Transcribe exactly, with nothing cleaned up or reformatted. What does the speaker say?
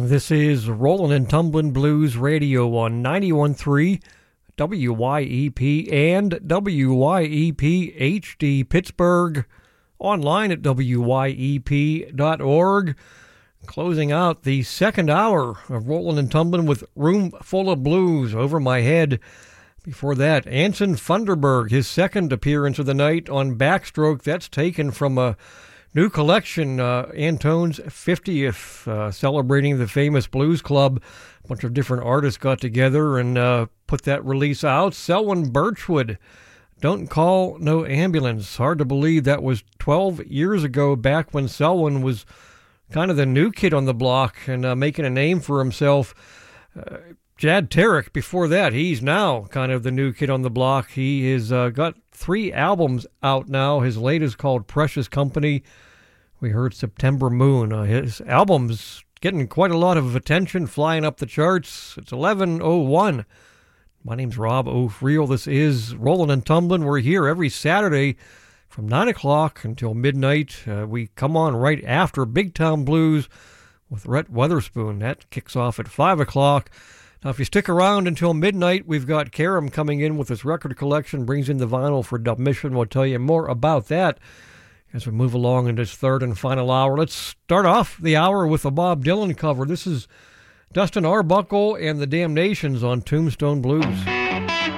This is Rollin' and Tumblin' Blues Radio on ninety-one point three W Y E P and W Y E P H D Pittsburgh, online at W Y E P dot org. Closing out the second hour of Rollin' and Tumblin' with Room Full of Blues, Over My Head. Before that, Anson Funderburg, his second appearance of the night on Backstroke. That's taken from a new collection, uh, Antone's fiftieth, uh, celebrating the famous Blues Club. A bunch of different artists got together and uh, put that release out. Selwyn Birchwood, Don't Call No Ambulance. Hard to believe that was twelve years ago, back when Selwyn was kind of the new kid on the block and uh, making a name for himself. Uh, Jad Tarek, before that, he's now kind of the new kid on the block. He has uh, got three albums out now. His latest called Precious Company. We heard September Moon. Uh, his album's getting quite a lot of attention, flying up the charts. It's eleven oh one. My name's Rob O'Friel. This is Rollin' and Tumblin'. We're here every Saturday from nine o'clock until midnight. Uh, we come on right after Big Town Blues with Rhett Weatherspoon. That kicks off at five o'clock. Now, if you stick around until midnight, we've got Karam coming in with his record collection, brings in the vinyl for Dub Mission. We'll tell you more about that as we move along in this third and final hour. Let's start off the hour with a Bob Dylan cover. This is Dustin Arbuckle and the Damnations on Tombstone Blues.